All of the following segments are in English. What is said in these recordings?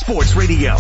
Sports Radio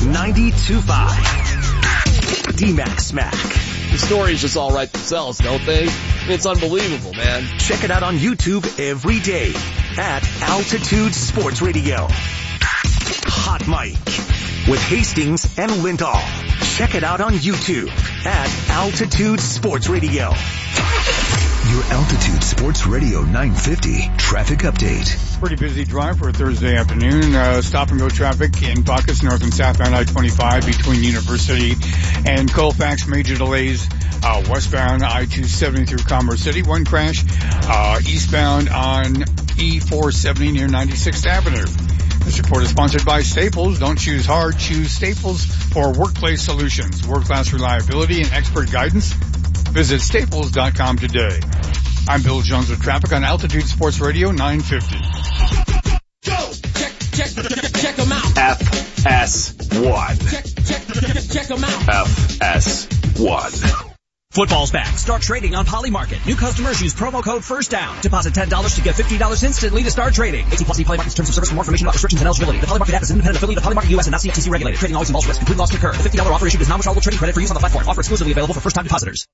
92.5. D-Mac Smack. The stories just all write themselves, don't they? It's unbelievable, man. Check it out on YouTube every day at Altitude Sports Radio. Hot Mic with Hastings and Lindahl. Check it out on YouTube at Altitude Sports Radio. Your Altitude Sports Radio 950 traffic update. Pretty busy drive for a Thursday afternoon. Stop and go traffic in pockets north and southbound I-25 between University and Colfax. Major delays westbound I-270 through Commerce City. One crash eastbound on E-470 near 96th Avenue. This report is sponsored by Staples. Don't choose hard, choose Staples for workplace solutions. World-class reliability and expert guidance. Visit staples.com today. I'm Bill Jones with traffic on Altitude Sports Radio 950. Go! Check them out. FS1. Check them out. FS1. Football's back. Start trading on Polymarket. New customers use promo code FIRSTDOWN. Deposit $10 to get $50 instantly to start trading. 18+ Polymarket's terms of service. For more information about restrictions and eligibility. The Polymarket app is an independent affiliate of Polymarket US and not CFTC regulated. Trading always involves risk. Complete loss can occur. The $50 offer issued is non-withdrawable trading credit for use on the platform. Offer exclusively available for first-time depositors.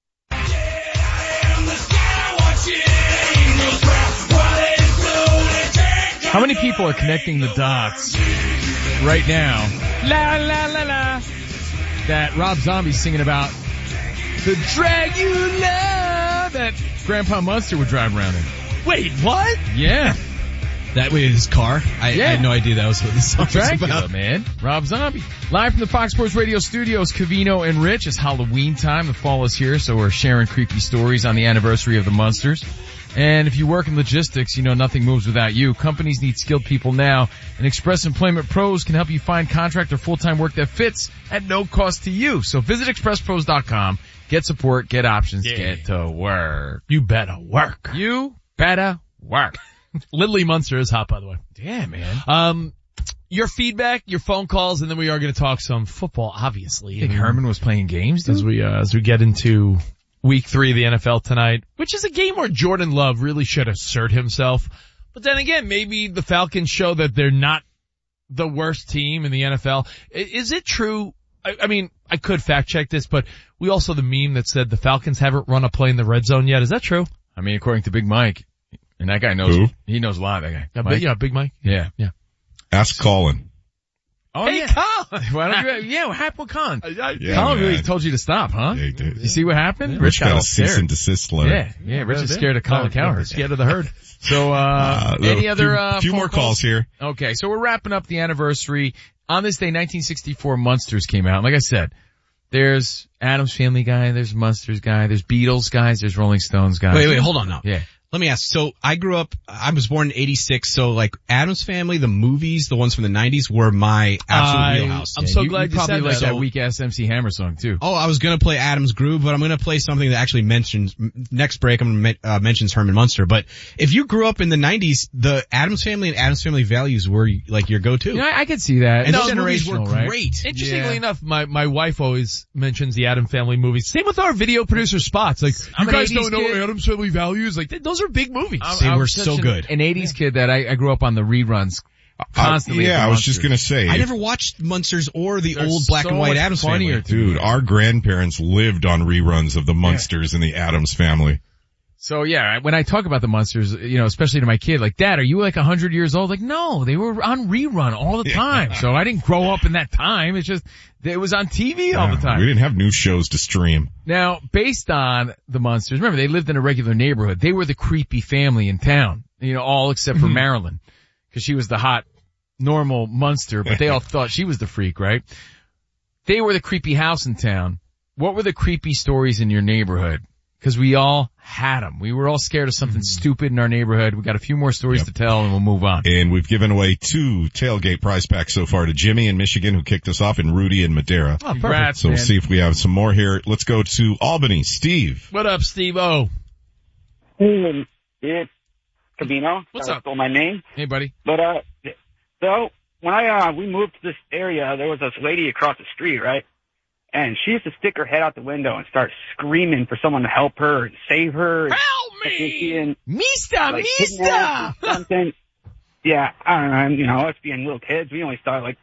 How many people are connecting the dots right now? La la la la. That Rob Zombie's singing about the Dragula that Grandpa Munster would drive around in. Wait, what? Yeah. That was his car? I had no idea that was what this song was Dracula, about. Man. Rob Zombie. Live from the Fox Sports Radio studios, Covino and Rich. It's Halloween time. The fall is here, so we're sharing creepy stories on the anniversary of the Munsters. And if you work in logistics, you know nothing moves without you. Companies need skilled people now, and Express Employment Pros can help you find contract or full-time work that fits at no cost to you. So visit expresspros.com. Get support, get options, get to work. You better work. You better work. Lindley Munster is hot, by the way. Yeah, man. Your feedback, your phone calls, and then we are going to talk some football, obviously. You think Herman was playing games, dude? As we get into week 3 of the NFL tonight, which is a game where Jordan Love really should assert himself. But then again, maybe the Falcons show that they're not the worst team in the NFL. Is it true? I mean, I could fact check this, but we also the meme that said the Falcons haven't run a play in the red zone yet. Is that true? I mean, according to Big Mike, and that guy knows, Who? He knows a lot, that guy. Big Mike. Yeah. Ask Colin. Oh, Hey, yeah. Colin! Why don't you, what happened with Colin? Yeah, Colin really man. told you to stop, huh? Yeah, he did. You see what happened? Rich got all a cease scared. and desist letter. Yeah, Rich is scared of Colin Cowherd. Scared of the herd. So, any other, few phone more calls here. Okay, so we're wrapping up the anniversary. On this day, 1964, Munsters came out. Like I said, there's Addams Family guy, there's Munsters guy, there's Beatles guys, there's Rolling Stones guys. Wait, hold on now. Yeah. Let me ask. So I was born in 86, so like Addams Family, the movies, the ones from the 90s were my absolute wheelhouse. I'm so you glad you probably said like that. that weak-ass MC Hammer song, too. Oh, I was gonna play Adam's Groove, but I'm gonna play something that actually next break I'm gonna mentions Herman Munster. But if you grew up in the 90s, the Addams Family and Addams Family Values were like your go-to. You know, I could see that. And It's those movies were generational, right? great. Interestingly enough, my wife always mentions the Adam Family movies. Same with our video producer Spots. Like, I'm you an guys 80s don't know kid. Adam's Family Values? Like, those are big movies. They were such so good. An 80s kid that I grew up on the reruns constantly. at the I was just Munsters. gonna say. I never watched Munsters or the They're old black so and white much Addams Family. funnier, Dude, our grandparents lived on reruns of the Munsters and the Addams Family. So yeah, when I talk about the Munsters, you know, especially to my kid, like, Dad, are you like 100 years old? Like, no, they were on rerun all the time. So I didn't grow up in that time. It's just, it was on TV all the time. We didn't have new shows to stream. Now, based on the Munsters, remember, they lived in a regular neighborhood. They were the creepy family in town, you know, all except for Marilyn, because she was the hot, normal Munster, but they all thought she was the freak, right? They were the creepy house in town. What were the creepy stories in your neighborhood? Because we all had them. We were all scared of something stupid in our neighborhood. We got a few more stories to tell, and we'll move on. And we've given away 2 tailgate prize packs so far to Jimmy in Michigan, who kicked us off, and Rudy in Madera. Oh, congrats, So man. we'll see if we have some more here. Let's go to Albany. Steve. What up, Steve-O? Hey, it's Covino. What's up? Stole my name. Hey, buddy. But, so when we moved to this area, there was this lady across the street, right? And she used to stick her head out the window and start screaming for someone to help her and save her. Help me! Mister! Something. Yeah, I don't know, us being little kids, we only thought like